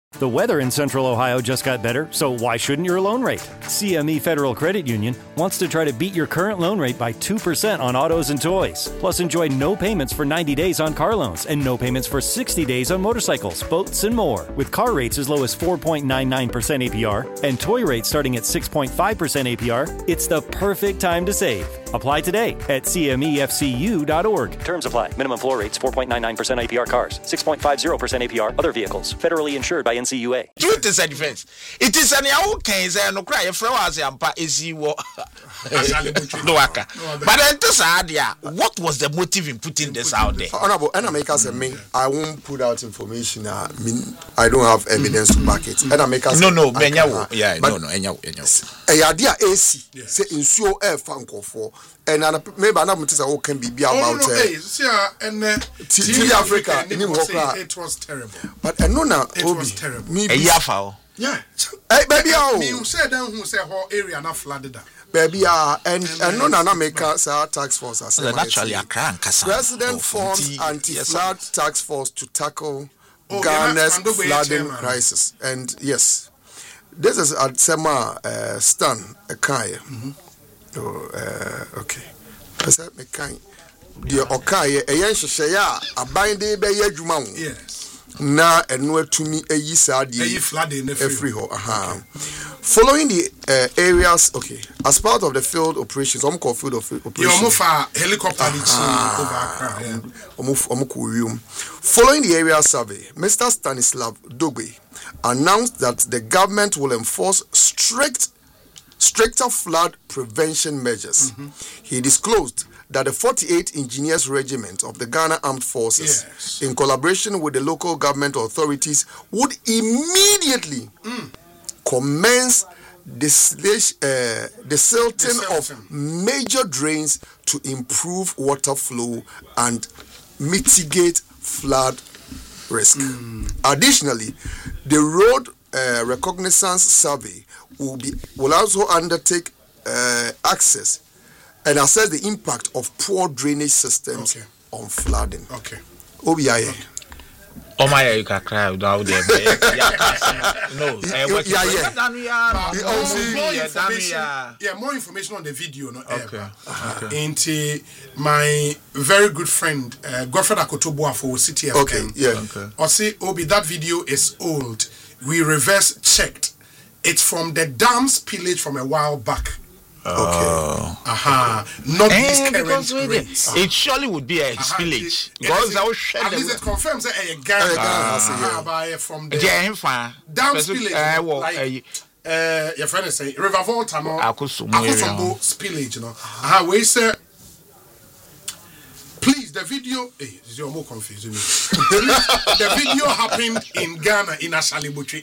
The weather in Central Ohio just got better, so why shouldn't your loan rate? CME Federal Credit Union wants to try to beat your current loan rate by 2% on autos and toys. Plus, enjoy no payments for 90 days on car loans and no payments for 60 days on motorcycles, boats, and more. With car rates as low as 4.99% APR and toy rates starting at 6.5% APR, it's the perfect time to save. Apply today at cmefcu.org. Terms apply. Minimum floor rates 4.99% APR cars, 6.50% APR other vehicles. Federally insured by NCUA. It is a defense. It is an okay, no cry, a flowers and pa is you no waka. But what was the motive in putting this out there? Honorable, and I make us me, I won't put out information. I don't have evidence to back it. And I make us no, AC say in so air fanko for. And maybe I'm not saying can be about TV Africa. It was terrible. But I know now it was terrible. Yeah. Hey, baby, you said them who say whole area not flooded. Baby, and no na make us our task force as actually a crank. President forms anti-flood task force to tackle Ghana's flooding crisis. And yes, this is at Sema Stan Ekaya. Okay. I said Mekai. The Okaye Ayan a binding by Yajuma. Yes. Na enwe tumi eyi saadi every ho following the areas, okay, as part of the field operations, called field operations. You helicopter following the area survey, Mr. Stanislav Dogbe announced that the government will enforce stricter flood prevention measures. He disclosed that the 48th Engineers Regiment of the Ghana Armed Forces, in collaboration with the local government authorities, would immediately commence the silting of major drains to improve water flow and mitigate flood risk. Additionally, the road reconnaissance survey will also undertake access and assess the impact of poor drainage systems on flooding. Okay. OBIA. Oh my, you can cry without them. No, more information on the video. No, into my very good friend, Godfred Akotoboa for City FM. Or say, Obi, that video is old. We reverse checked. It's from the dam spillage from a while back. Not these current rates. It surely would be a spillage. Because at least it confirms that a Ghana from the down spillage. Your friend is saying River Volta, no, Akosombo spillage, you know. We say, please, the video. You're more confusing me. The video happened in Ghana in Ashalibuchi.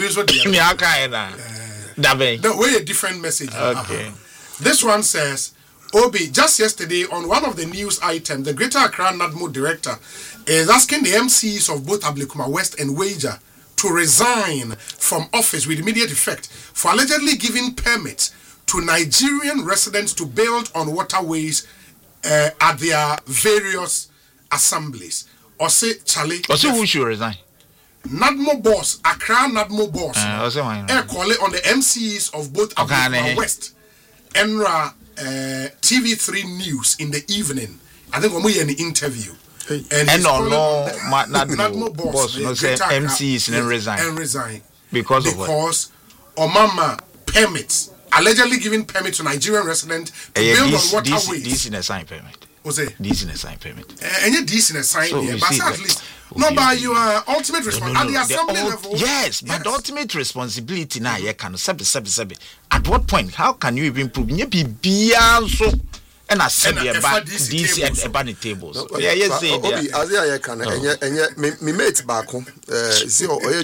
No, way a different message. Okay. This one says, Obi, just yesterday on one of the news items, the Greater Accra NADMO director is asking the MCs of both Ablekuma West and Wager to resign from office with immediate effect for allegedly giving permits to Nigerian residents to build on waterways at their various assemblies. Or say, Charlie. Or say who should resign? NADMO boss, Accra NADMO boss, call it on the MCs of both Ablekuma West, Enra, TV3 News in the evening. I think when we had an interview. And NADMO boss, MCs and resign. Because Omama permits, allegedly giving permit to Nigerian residents to build on waterways. This is a sign permit. What's it? This is a sign permit. And you're decent sign here, but at least. No, but your ultimate responsibility at the assembly level. Yes, but the ultimate responsibility now, you can at what point? How can you even prove? You be so and I said about DC and about the tables. Yes, Obi, as I can, and me mates back home. See,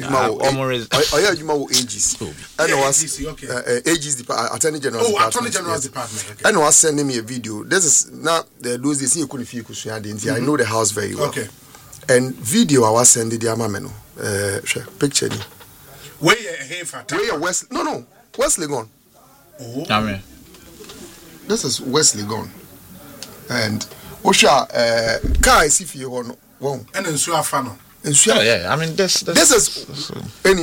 ages. And was ages Attorney General's Department. And was sending me a video. This is not the those days you couldn't feel I know the house very well. Okay. And video I was sending the Amameno picture. Where you West? No, Wesley gone. Amen. This is Wesley gone. And Osha car is if you want. And then Suafano. Yeah, I mean this is any